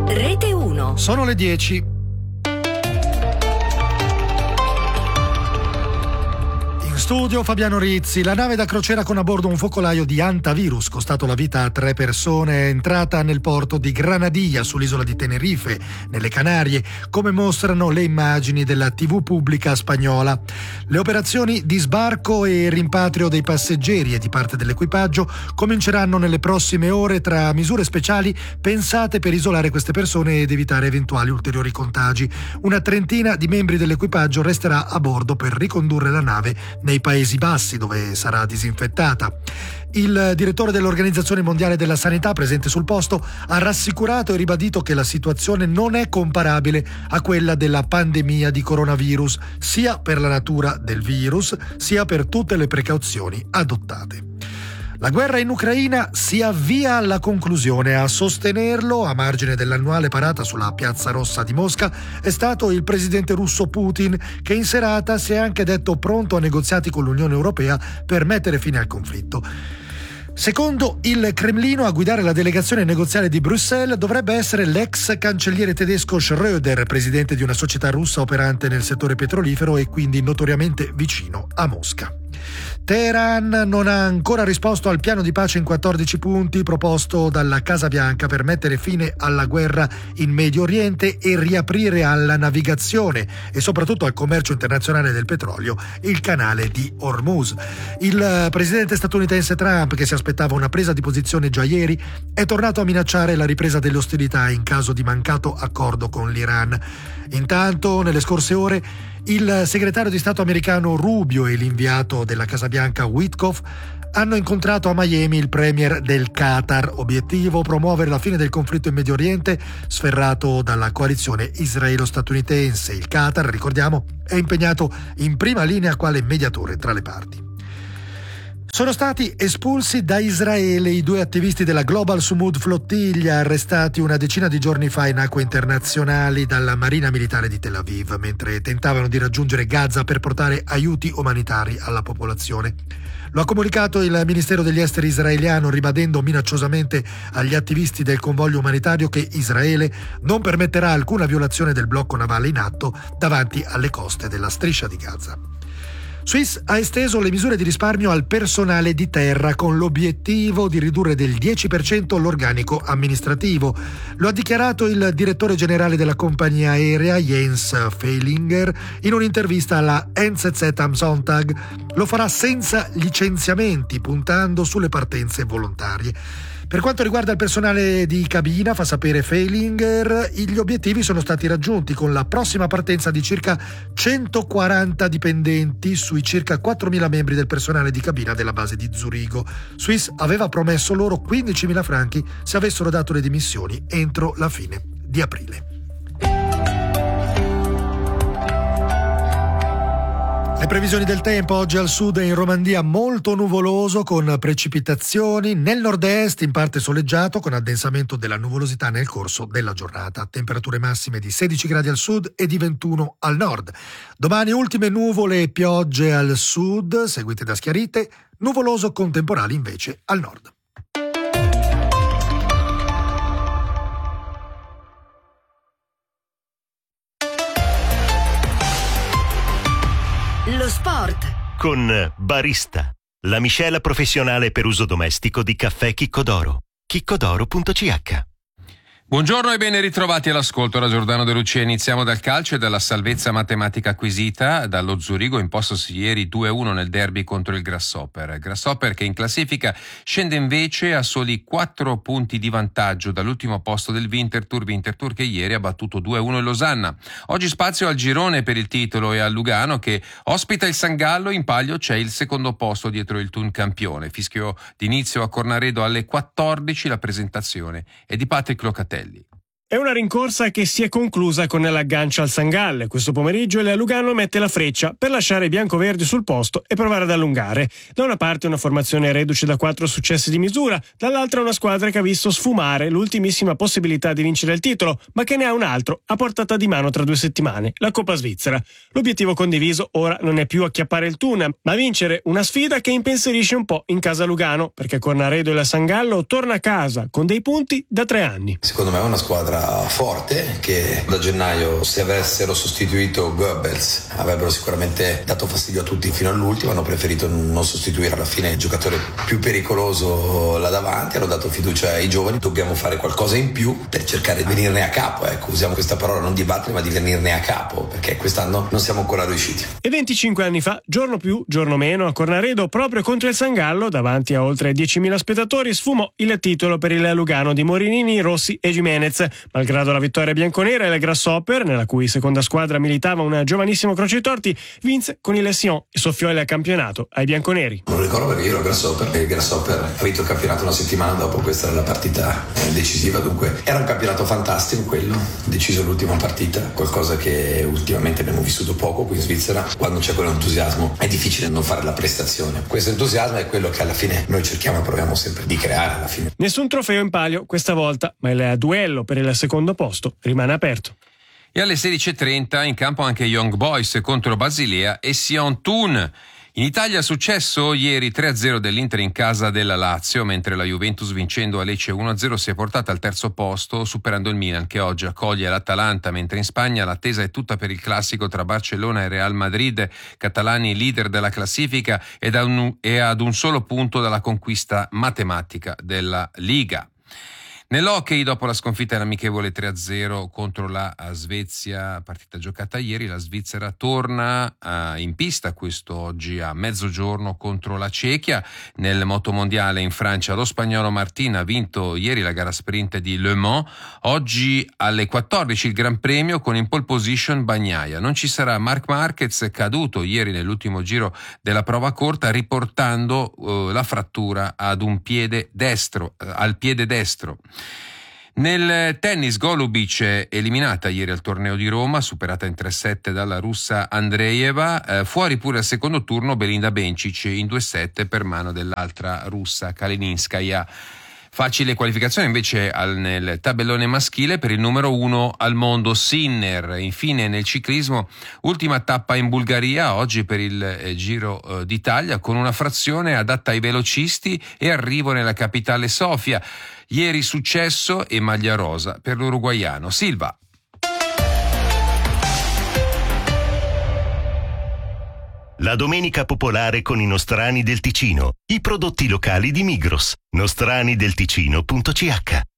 Rete 1. Sono le 10. Studio Fabiano Rizzi. La nave da crociera con a bordo un focolaio di antivirus, costato la vita a 3 persone, è entrata nel porto di Granadilla, sull'isola di Tenerife, nelle Canarie, come mostrano le immagini della TV pubblica spagnola. Le operazioni di sbarco e rimpatrio dei passeggeri e di parte dell'equipaggio cominceranno nelle prossime ore, tra misure speciali pensate per isolare queste persone ed evitare eventuali ulteriori contagi. Una trentina di membri dell'equipaggio resterà a bordo per ricondurre la nave nei Paesi Bassi, dove sarà disinfettata. Il direttore dell'Organizzazione Mondiale della Sanità, presente sul posto, ha rassicurato e ribadito che la situazione non è comparabile a quella della pandemia di coronavirus, sia per la natura del virus, sia per tutte le precauzioni adottate. La guerra in Ucraina si avvia alla conclusione. A sostenerlo, a margine dell'annuale parata sulla Piazza Rossa di Mosca, è stato il presidente russo Putin, che in serata si è anche detto pronto a negoziati con l'Unione Europea per mettere fine al conflitto. Secondo il Cremlino, a guidare la delegazione negoziale di Bruxelles dovrebbe essere l'ex cancelliere tedesco Schröder, presidente di una società russa operante nel settore petrolifero e quindi notoriamente vicino a Mosca. Teheran non ha ancora risposto al piano di pace in 14 punti proposto dalla Casa Bianca per mettere fine alla guerra in Medio Oriente e riaprire alla navigazione e soprattutto al commercio internazionale del petrolio il canale di Hormuz. Il presidente statunitense Trump, che si aspettava una presa di posizione già ieri, è tornato a minacciare la ripresa delle ostilità in caso di mancato accordo con l'Iran. Intanto, nelle scorse ore, il segretario di Stato americano Rubio e l'inviato della Casa Bianca Witkoff hanno incontrato a Miami il premier del Qatar. Obiettivo: promuovere la fine del conflitto in Medio Oriente, sferrato dalla coalizione israelo-statunitense. Il Qatar, ricordiamo, è impegnato in prima linea quale mediatore tra le parti. Sono stati espulsi da Israele i 2 attivisti della Global Sumud Flottiglia, arrestati una decina di giorni fa in acque internazionali dalla Marina Militare di Tel Aviv, mentre tentavano di raggiungere Gaza per portare aiuti umanitari alla popolazione. Lo ha comunicato il Ministero degli Esteri israeliano, ribadendo minacciosamente agli attivisti del convoglio umanitario che Israele non permetterà alcuna violazione del blocco navale in atto davanti alle coste della striscia di Gaza. Swiss ha esteso le misure di risparmio al personale di terra con l'obiettivo di ridurre del 10% l'organico amministrativo. Lo ha dichiarato il direttore generale della compagnia aerea Jens Feilinger in un'intervista alla NZZ am Sonntag. Lo farà senza licenziamenti, puntando sulle partenze volontarie. Per quanto riguarda il personale di cabina, fa sapere Feilinger, gli obiettivi sono stati raggiunti con la prossima partenza di circa 140 dipendenti sui circa 4.000 membri del personale di cabina della base di Zurigo. Swiss aveva promesso loro 15.000 franchi se avessero dato le dimissioni entro la fine di aprile. Le previsioni del tempo: oggi al sud e in Romandia molto nuvoloso con precipitazioni, nel nord-est in parte soleggiato con addensamento della nuvolosità nel corso della giornata. Temperature massime di 16 gradi al sud e di 21 al nord. Domani ultime nuvole e piogge al sud, seguite da schiarite, nuvoloso con temporali invece al nord. Lo sport con Barista, la miscela professionale per uso domestico di caffè Chiccodoro. chiccodoro.ch. Buongiorno e ben ritrovati all'ascolto da Giordano De Lucia. Iniziamo dal calcio e dalla salvezza matematica acquisita dallo Zurigo, impostosi ieri 2-1 nel derby contro il Grasshopper. Grasshopper che in classifica scende invece a soli 4 punti di vantaggio dall'ultimo posto del Winterthur che ieri ha battuto 2-1 il Losanna. Oggi spazio al girone per il titolo e a Lugano che ospita il San Gallo. In palio c'è il secondo posto dietro il Thun campione. Fischio d'inizio a Cornaredo alle 14, la presentazione è di Patrick Locatelli. È una rincorsa che si è conclusa con l'aggancio al San Galle. Questo pomeriggio la Lugano mette la freccia per lasciare i biancoverdi sul posto e provare ad allungare. Da una parte una formazione reduce da 4 successi di misura, dall'altra una squadra che ha visto sfumare l'ultimissima possibilità di vincere il titolo, ma che ne ha un altro a portata di mano tra 2 settimane, la Coppa Svizzera. L'obiettivo condiviso ora non è più acchiappare il Thun, ma vincere una sfida che impensierisce un po' in casa Lugano, perché Cornaredo e la San Gallo torna a casa con dei punti da 3 anni. Secondo me è una squadra squadra forte che da gennaio, se avessero sostituito Goebbels, avrebbero sicuramente dato fastidio a tutti fino all'ultimo. Hanno preferito non sostituire alla fine il giocatore più pericoloso là davanti, hanno dato fiducia ai giovani. Dobbiamo fare qualcosa in più per cercare di venirne a capo, ecco, usiamo questa parola, non di battere ma di venirne a capo, perché quest'anno non siamo ancora riusciti. E 25 anni fa, giorno più, giorno meno, a Cornaredo, proprio contro il San Gallo, davanti a oltre 10.000 spettatori, sfumò il titolo per il Lugano di Morinini, Rossi e Gimenez. Malgrado la vittoria bianconera, il Grasshopper, nella cui seconda squadra militava un giovanissimo Crocetorti, vinse con il Sion e soffiò il campionato ai bianconeri. Non lo ricordo perché io ero Grasshopper e il Grasshopper ha vinto il campionato una settimana dopo. Questa era la partita decisiva, dunque era un campionato fantastico quello, deciso l'ultima partita, qualcosa che ultimamente abbiamo vissuto poco qui in Svizzera. Quando c'è quell'entusiasmo è difficile non fare la prestazione. Questo entusiasmo è quello che alla fine noi cerchiamo e proviamo sempre di creare alla fine. Nessun trofeo in palio questa volta, ma il duello per il secondo posto rimane aperto. E alle 16.30 in campo anche Young Boys contro Basilea e Sion Thun. In Italia successo ieri 3-0 dell'Inter in casa della Lazio, mentre la Juventus vincendo a Lecce 1-0 si è portata al terzo posto, superando il Milan che oggi accoglie l'Atalanta, mentre in Spagna l'attesa è tutta per il classico tra Barcellona e Real Madrid, catalani leader della classifica e ad un solo punto dalla conquista matematica della Liga. Nell'hockey, dopo la sconfitta dell'amichevole 3-0 contro la Svezia, partita giocata ieri, la Svizzera torna in pista quest'oggi a mezzogiorno contro la Cechia. Nel motomondiale in Francia lo spagnolo Martin ha vinto ieri la gara sprint di Le Mans. Oggi alle 14 il Gran Premio con in pole position Bagnaia. Non ci sarà Marc Marquez, caduto ieri nell'ultimo giro della prova corta, riportando la frattura ad un piede destro, al piede destro. Nel tennis, Golubic eliminata ieri al torneo di Roma, superata in 3-7 dalla russa Andreeva, fuori pure al secondo turno Belinda Bencic in 2-7 per mano dell'altra russa Kalininskaya. Facile qualificazione invece nel tabellone maschile per il numero 1 al mondo Sinner. Infine nel ciclismo, ultima tappa in Bulgaria oggi per il Giro d'Italia con una frazione adatta ai velocisti e arrivo nella capitale Sofia. Ieri successo e maglia rosa per l'uruguaiano Silva. La domenica popolare con i nostrani del Ticino, i prodotti locali di Migros, nostranidelticino.ch.